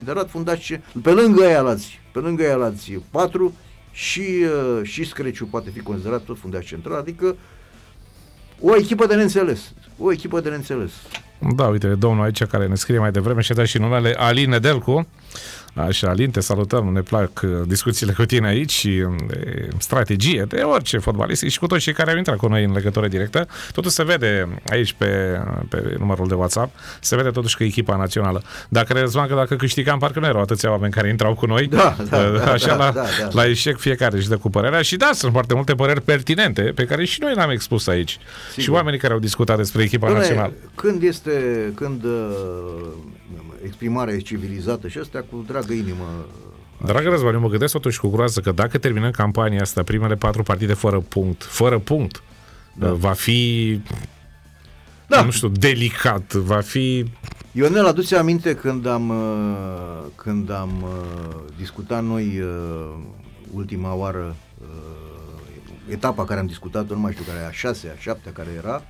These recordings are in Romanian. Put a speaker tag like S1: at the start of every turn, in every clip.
S1: Inderat fundaș, pe lângă aia alți 4 și Screciu poate fi considerat tot fundaș central, adică o echipă de neînțeles.
S2: Da, uite, domnul aici care ne scrie mai devreme și a dat și numele Alin Nedelcu. Așa, Alin, te salutăm, ne plac discuțiile cu tine aici și strategie de orice fotbalist și cu toți cei care au intrat cu noi în legătură directă. Totuși se vede aici pe numărul de WhatsApp, se vede totuși că e echipa națională. Dacă Răzvan, că dacă câștigam, parcă nu erau atâția oameni care intrau cu noi. La eșec fiecare își dă cu părerea și da, sunt foarte multe păreri pertinente pe care și noi le-am expus aici. Sigur. Și oamenii care au discutat despre echipa națională.
S1: Când exprimarea e civilizată și astea cu dragă inimă.
S2: Dragă Răzvan, eu mă gândesc totuși cu groază că dacă terminăm campania asta, primele 4 partide fără punct, va fi nu știu, delicat, va fi...
S1: Ionel, aduce aminte când am discutat noi ultima oară etapa care am discutat-o, nu mai știu care e, a 6-a, a 7-a care era,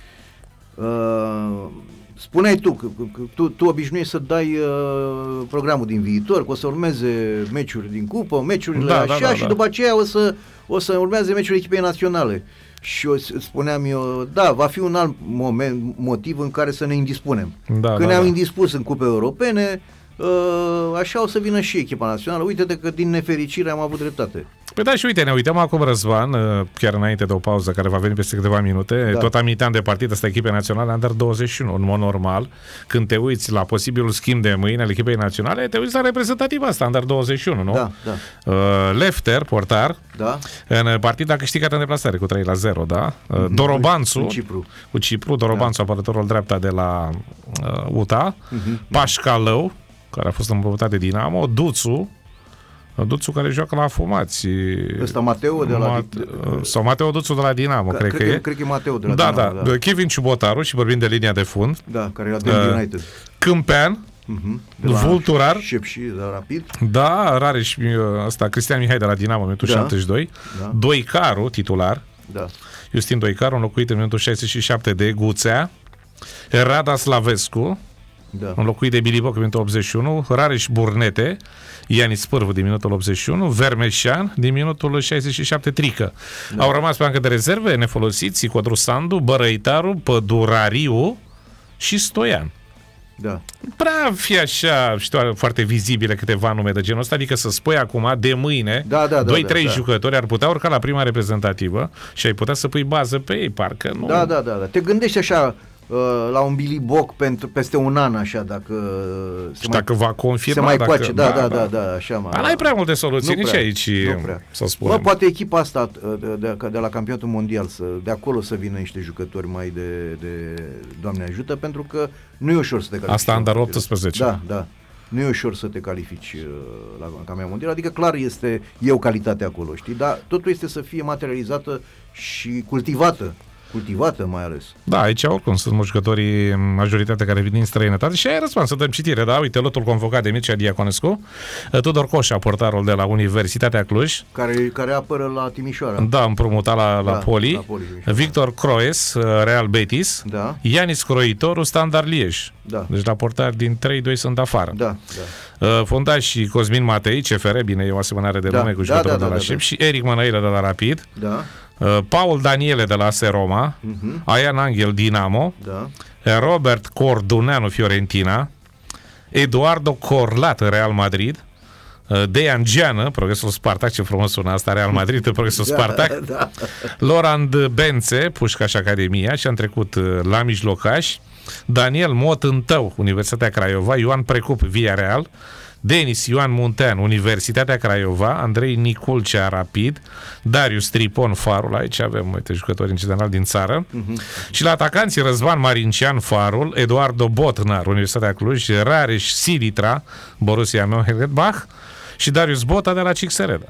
S1: spuneai tu că tu obișnuiești să dai programul din viitor, că o să urmeze meciuri din cupă, meciurile și după aceea o să urmeze meciurile echipei naționale. Și spuneam eu, va fi un alt motiv în care să ne indispunem. Când ne-am indispus în cupe europene, așa o să vină și echipa națională. Uite-te că din nefericire am avut dreptate.
S2: Păi da, și uite, ne uităm acum, Răzvan, chiar înainte de o pauză care va veni peste câteva minute, tot aminteam de partida asta echipei naționale Under 21. În mod normal, când te uiți la posibilul schimb de mâine al echipei naționale, te uiți la reprezentativa asta, Under 21, nu?
S1: Da.
S2: Lefter, portar, în partida câștigată în deplasare cu 3-0, da? Dorobanțu, cu Cipru, Dorobanțu, apărătorul dreapta de la UTA, Pașcalău, care a fost împrumutat de Dinamo, Duțu care joacă la Afumați.
S1: Ăsta Mateo de la...
S2: sau Mateo Duțu de la Dinamo, cred că e.
S1: Cred că e Mateo de la Dinamo.
S2: Da. Kevin Ciubotaru, și vorbim de linia de fund.
S1: Da, care era de United.
S2: Câmpean, Vulturar.
S1: Și de la Rapid.
S2: Da, Rareș, ăsta, Cristian Mihai de la Dinamo, minutul 72. Doicaru, titular.
S1: Da.
S2: Justin Doicaru, înlocuit în minutul 67 de Guțea. Rada Slavescu, înlocuit de Biliboc în minutul 81, Rareș Burnete, Ianis Pârvu din minutul 81, Vermeșan din minutul 67, Trică. Au rămas pe bancă de rezerve nefolosiți Codru Sandu, Bărăitaru, Pădurariu și Stoian.
S1: Da.
S2: Prea fi așa, știu, foarte vizibile câteva nume de genul ăsta, adică să spui acum, de mâine, 2-3 jucători ar putea urca la prima reprezentativă și ai putea să pui bază pe ei, parcă nu...
S1: Da. Te gândești așa la un Biliboc peste un an, așa, dacă
S2: dacă va confirma,
S1: se mai coace, așa mai.
S2: N-ai prea multe soluții nici aici, să spunem.
S1: Poate echipa asta de la campionatul mondial, de acolo să vină niște jucători mai de Doamne ajută, pentru că nu e ușor să te califici.
S2: Asta Under 18.
S1: Da. Nu e ușor să te califici la campionatul mondial, adică clar e o calitate acolo, știi, dar totul este să fie materializată și cultivată mai ales. Da,
S2: aici oricum sunt jucătorii, majoritatea care vin din străinătate și ai răspuns să dăm citire, da? Uite, lotul convocat de Mircea Diaconescu, Tudor Coșa, portarul de la Universitatea Cluj.
S1: Care apără la Timișoara.
S2: Da, împrumutat la Poli. Victor Croes, Real Betis.
S1: Da.
S2: Ianis Croitoru, Standard Liege.
S1: Da.
S2: Deci la portari din 3-2 sunt afară.
S1: Da.
S2: Fundașii Cosmin Matei, CFR, bine, e o asemănare de nume cu jucătorul de la Șep, și Eric Mănăilă de la Rapid.
S1: Da.
S2: Paul Daniele de la AS Roma, Aian Angel Dinamo, Robert Corduneanu Fiorentina, Eduardo Corlat Real Madrid, Dejan Geană, Progresul Spartak, ce frumos sună asta, Real Madrid, Progresul Spartak, Laurent Bențe, Pușcaș Academia, și am trecut la mijlocași, Daniel Motântău, Universitatea Craiova, Ioan Precup, Villarreal, Denis Ioan Muntean, Universitatea Craiova, Andrei Niculcea, Rapid, Darius Tripon, Farul, aici avem jucători în general din țară, și la atacanții Răzvan Marincian, Farul, Eduardo Botnar, Universitatea Cluj, Rareș Silitra, Borussia Mönchengladbach, și Darius Bota de la Cixereda.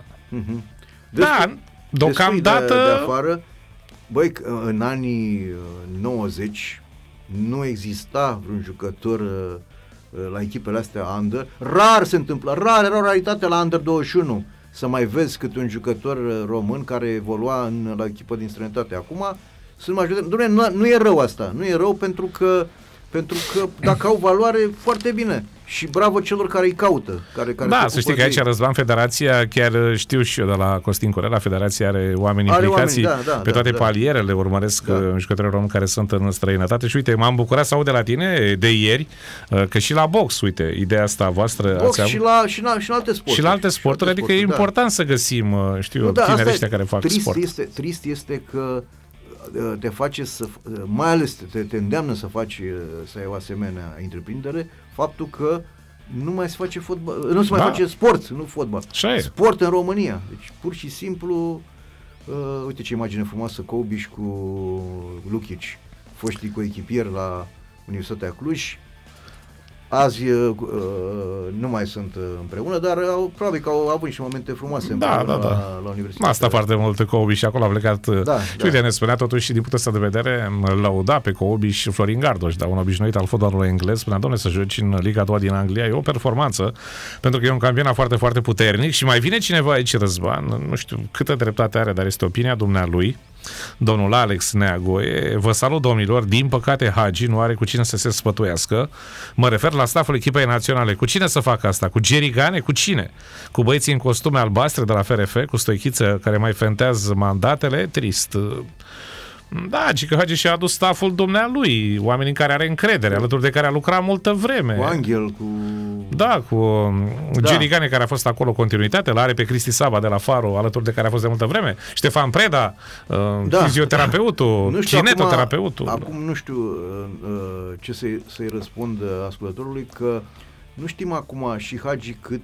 S2: Da, deocamdată...
S1: De afară, băi, în anii 90 nu exista vreun jucător la echipele astea under. Rar se întâmplă, era o raritate la Under 21 să mai vezi câte un jucător român care evolua la echipă din străinătate. Acum sunt majoritatea. Nu e rău asta, nu e rău pentru că pentru că dacă au valoare, foarte bine. Și bravo celor care îi caută.
S2: Da, să știi că aici, Răzvan, Federația, chiar știu și eu de la Costin Corela, Federația are oameni implicați pe toate palierele, urmăresc jucătorii români care sunt în străinătate. Și uite, m-am bucurat să aud de la tine de ieri că și la box, uite, ideea asta voastră.
S1: Box și în alte sporturi.
S2: Și la alte sporturi, adică e important să găsim, tinerii ăștia care fac sport.
S1: Trist este că te face mai ales te îndeamnă să ai o asemenea întreprindere, faptul că nu mai se face fotbal, nu se mai face sport, nu fotbal. Sport în România. Deci pur și simplu uite ce imagine frumoasă, Cobiș cu Lukic, foștii coechipieri la Universitatea Cluj. Azi nu mai sunt împreună, dar probabil că au avut și momente frumoase împreună la universitate.
S2: Asta foarte mult Cobi și acolo a plecat. Și uite, ne spunea totuși și din punctul ăsta de vedere, lăuda pe Cobi și Florin Gardoș, un obișnuit al fotbalului englez, spunea, doamne, să joci în Liga 2 din Anglia, e o performanță, pentru că e un campionat foarte, foarte puternic și mai vine cineva aici, Răzvan, nu știu câtă dreptate are, dar este opinia dumnealui, domnul Alex Neagoe. Vă salut, domnilor. Din păcate, Hagi nu are cu cine să se sfătuiască. Mă refer la stafful echipei naționale. Cu cine să facă asta? Cu Jerry Gane? Cu cine? Cu băieții în costume albastre de la FRF, cu Stoichiță care mai fentează mandatele? Trist. Da, Gică Hagi și-a adus stafful dumnealui, oameni în care are încredere, alături de care a lucrat multă vreme.
S1: Cu Angel, cu...
S2: Da, cu Jerry Gane, care a fost acolo continuitate, l-are pe Cristi Saba de la Faro, alături de care a fost de multă vreme. Ștefan Preda, fizioterapeutul, kinetoterapeutul.
S1: Acum nu știu ce să-i răspund ascultătorului, că nu știm acum și Hagi cât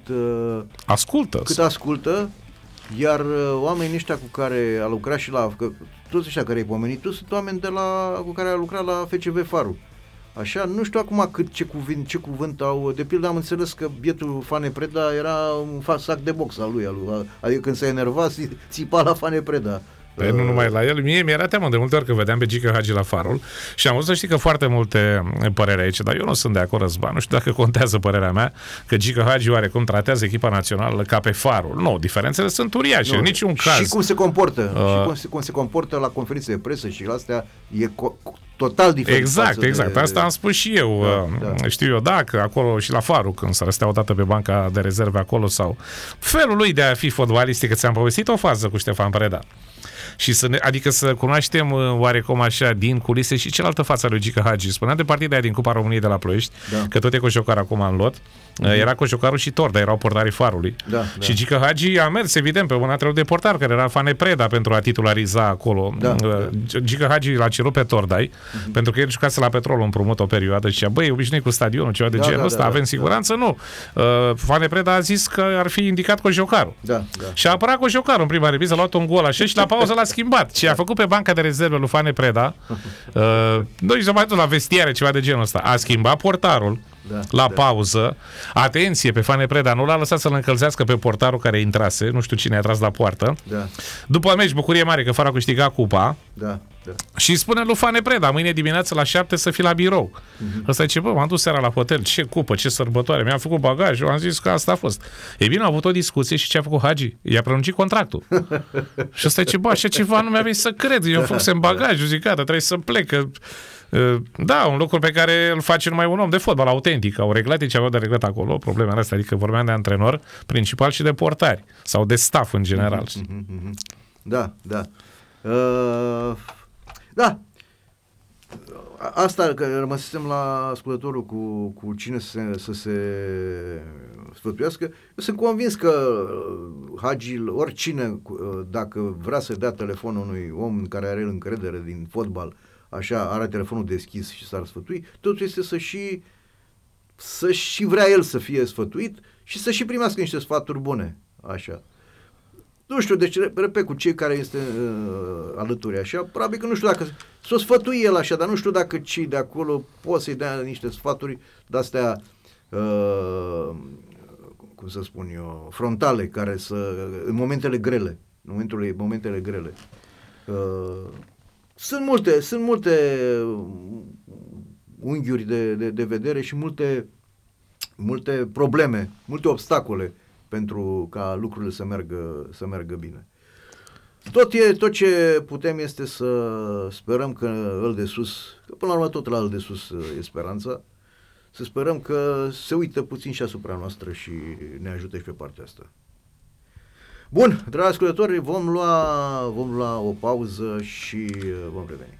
S1: ascultă, iar oamenii ăștia cu care a lucrat și toți ăștia care ai pomenit tu sunt oameni cu care a lucrat la FCV Faru. Așa, nu știu acum ce cuvânt au. De pildă am înțeles că bietul Fane Preda era un sac de box al lui. Adică când se enerva, țipa la Fane Preda.
S2: Nu numai la el, mie mi-era teamă de multe ori că vedeam pe Gică Hagi la Farul și am văzut, să știi, că foarte multe păreri aici, dar eu nu sunt de acord, Răzvan, nu știu dacă contează părerea mea, că Gică Hagi oarecum tratează echipa națională ca pe Farul. Nu, diferențele sunt uriașe, în niciun caz.
S1: Și cum se comportă, cum se comportă la conferințe de presă și la astea e total diferit.
S2: Exact, asta am spus și eu. Știu eu, că acolo și la Farul, când să răstea odată pe banca de rezerve acolo, sau felul lui de a fi fotbalistic, că ți-am povestit o fază cu Ștefan Preda. Și adică să cunoaștem oarecum așa din culise și cealaltă față a lui Gică Hagi. Spuneam de partida aia din Cupa României de la Ploiești, că tot e coșocar acum în lot. Era coșocarul și Torda, erau portarii Farului. Și Gică Hagi a mers, evident, pe un antrenor de portar, care era Fane Preda, pentru a titulariza acolo. Gică Hagi l-a cerut pe Tordai, pentru că el jucase la Petrol împrumut o perioadă și zicea, băi, obișnuit cu stadionul, ceva de genul ăsta, avem siguranță? Nu. Fane Preda a zis că ar fi indicat coșocarul. Și a apărat coșocarul în prima repriză, a luat un gol așa și la pauză l-a schimbat. Ce a făcut pe banca de rezerve lui Fane Preda, noi s-o mai dus la vestiare, ceva de genul ăsta. A schimbat portarul la pauză. Atenție, pe Fane Preda nu l-a lăsat să-l încălzească pe portarul care intrase, nu știu cine a tras la poartă. După meci, bucurie mare că Faro a câștigat cupa. Și spune lui Fane Preda, mâine dimineață la 7 să fii la birou. Ăsta zice, m-am dus seara la hotel, ce cupă, ce sărbătoare, mi-am făcut bagaj, eu am zis că asta a fost. Ei bine, a avut o discuție și ce a făcut Hagi? I-a prelungit contractul. Și ăsta zice, așa ceva nu mi-a venit să cred, eu făcusem bagaj, zic, gata, trebuie să plec, că... un lucru pe care îl face numai un om de fotbal autentic. Au reglat ce aveau de reglat acolo, problemele astea, adică vorbeam de antrenor principal și de portari sau de staff în general.
S1: Asta, că rămăsesem la ascultătorul cu cine să se sfătuiască. Eu sunt convins că Hagi, oricine, dacă vrea să dea telefonul unui om în care are încredere din fotbal, așa, are telefonul deschis și s-ar sfătui, totul este să și vrea el să fie sfătuit și să și primească niște sfaturi bune, așa. Nu știu, deci, repet, cu cei care este alături, așa, probabil că nu știu dacă s-o sfătui el așa, dar nu știu dacă cei de acolo pot să-i dea niște sfaturi de-astea, cum să spun eu, frontale, care în momentele grele, sunt multe unghiuri de vedere și multe probleme, multe obstacole pentru ca lucrurile să meargă bine. Tot ce putem este să sperăm că îl de sus, că până la urmă tot la îl de sus e speranța, să sperăm că se uită puțin și asupra noastră și ne ajută și pe partea asta. Bun, dragi ascultători, vom lua o pauză și vom reveni.